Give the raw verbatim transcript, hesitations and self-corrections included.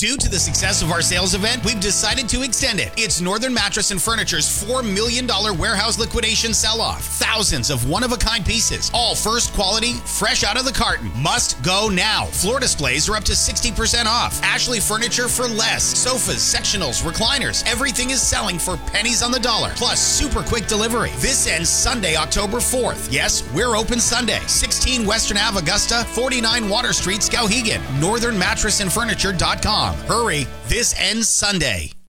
Due to the success of our sales event, we've decided to extend it. It's Northern Mattress and Furniture's four million dollars warehouse liquidation sell-off. Thousands of one-of-a-kind pieces, all first quality, fresh out of the carton. Must go now. Floor displays are up to sixty percent off. Ashley Furniture for less. Sofas, sectionals, recliners. Everything is selling for pennies on the dollar. Plus, super quick delivery. This ends Sunday, October fourth. Yes, we're open Sunday. sixteen Western Ave, Augusta, forty-nine Water Street, Skowhegan. northern mattress and furniture dot com. Hurry, this ends Sunday.